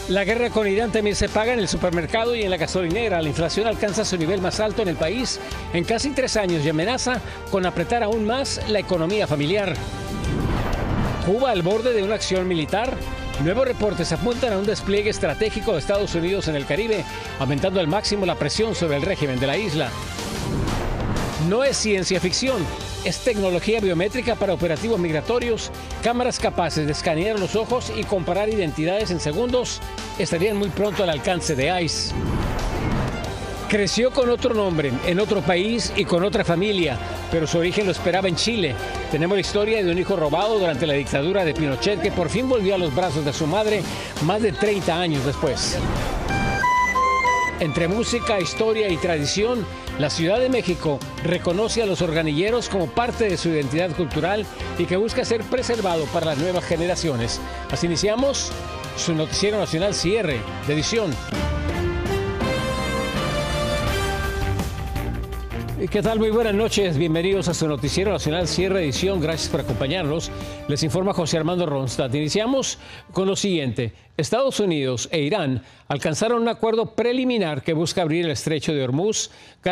La guerra con Irán también se paga en el supermercado y en la gasolinera. La inflación alcanza su nivel más alto en el país en casi 3 años y amenaza con apretar aún más la economía familiar. Cuba al borde de una acción militar. Nuevos reportes apuntan a un despliegue estratégico de Estados Unidos en el Caribe, aumentando al máximo la presión sobre el régimen de la isla. No es ciencia ficción, es tecnología biométrica para operativos migratorios. Cámaras capaces de escanear los ojos y comparar identidades en segundos estarían muy pronto al alcance de ICE. Creció con otro nombre, en otro país y con otra familia, pero su origen lo esperaba en Chile. Tenemos la historia de un hijo robado durante la dictadura de Pinochet que por fin volvió a los brazos de su madre más de 30 años después. Entre música, historia y tradición, la Ciudad de México reconoce a los organilleros como parte de su identidad cultural y que busca ser preservado para las nuevas generaciones. Así iniciamos su noticiero nacional cierre de edición. ¿Qué tal? Muy buenas noches. Bienvenidos a su noticiero nacional cierre edición. Gracias por acompañarnos. Les informa José Armando Ronstadt. Iniciamos con lo siguiente. Estados Unidos e Irán alcanzaron un acuerdo preliminar que busca abrir el estrecho de Hormuz.